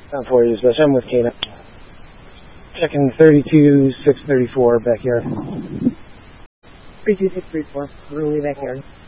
4 Dispatch, I'm with K9. Checking 32-634 backyard. 32634, Ruly backyard.